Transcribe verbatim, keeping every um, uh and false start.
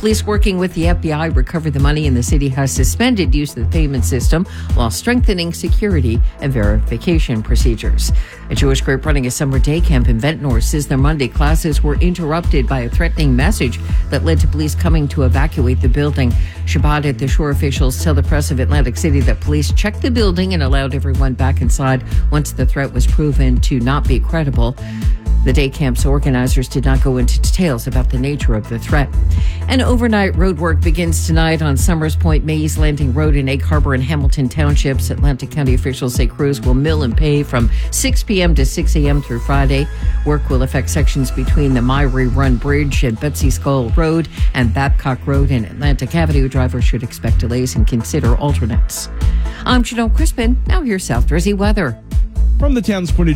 Police working with the F B I recovered the money, and the city has suspended use of the payment system while strengthening security and verification procedures. A Jewish group running a summer day camp in Ventnor says their Monday classes were interrupted by a threatening message that led to police coming to evacuate the building. Shabbat at the shore officials tell the press of Atlantic City that police checked the building and allowed everyone back inside once the threat was proven to not be credible. The day camp's organizers did not go into details about the nature of the threat. And overnight road work begins tonight on Summers Point, Mays Landing Road in Egg Harbor and Hamilton Townships. Atlantic County officials say crews will mill and pave from six p.m. to six a.m. through Friday. Work will affect sections between the Myrie Run Bridge and Betsy Skull Road and Babcock Road and Atlantic Avenue. Drivers should expect delays and consider alternates. I'm Janelle Crispin. Now here's South Jersey weather. From the town's point of